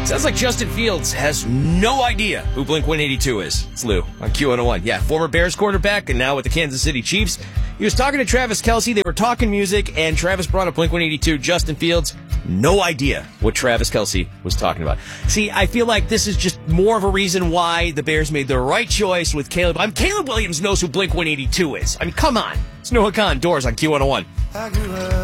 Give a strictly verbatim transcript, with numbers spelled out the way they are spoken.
Sounds like Justin Fields has no idea who Blink one eighty-two is. It's Lou on Q one oh one. Yeah, former Bears quarterback and now with the Kansas City Chiefs. He was talking to Travis Kelce. They were talking music, and Travis brought up Blink one eighty-two. Justin Fields, no idea what Travis Kelce was talking about. See, I feel like this is just more of a reason why the Bears made the right choice with Caleb. I mean, Caleb Williams knows who Blink one eighty-two is. I mean, come on. It's Noah Khan, Doors on Q one oh one.